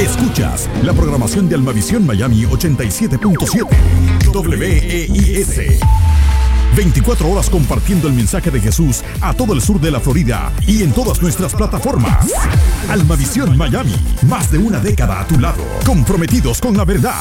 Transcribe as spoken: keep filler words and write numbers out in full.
Escuchas la programación de Almavisión Miami ochenta y siete punto siete W E I S. veinticuatro horas compartiendo el mensaje de Jesús a todo el sur de la Florida y en todas nuestras plataformas. Almavisión Miami, más de una década a tu lado, comprometidos con la verdad.